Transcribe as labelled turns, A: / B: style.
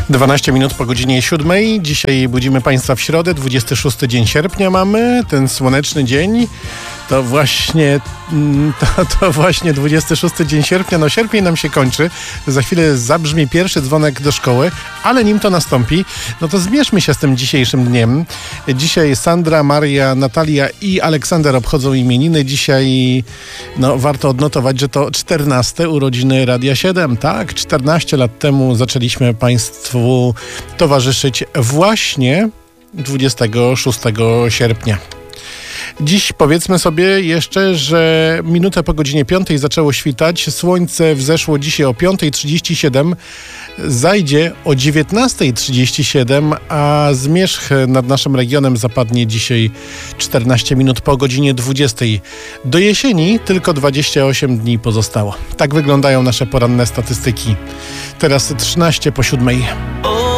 A: 12 minut po godzinie 7. Dzisiaj budzimy Państwa w środę, 26 dzień sierpnia mamy, ten słoneczny dzień. To właśnie 26 dzień sierpnia. No sierpień nam się kończy. Za chwilę zabrzmi pierwszy dzwonek do szkoły, ale nim to nastąpi, no to zmierzmy się z tym dzisiejszym dniem. Dzisiaj Sandra, Maria, Natalia i Aleksander obchodzą imieniny. Dzisiaj warto odnotować, że to 14 urodziny Radia 7. Tak, 14 lat temu zaczęliśmy Państwu towarzyszyć właśnie 26 sierpnia. Dziś powiedzmy sobie jeszcze, że minutę po godzinie 5 zaczęło świtać. Słońce wzeszło dzisiaj o 5:37, zajdzie o 19:37, a zmierzch nad naszym regionem zapadnie dzisiaj 14 minut po godzinie 20. Do jesieni tylko 28 dni pozostało. Tak wyglądają nasze poranne statystyki. Teraz 13 po 7.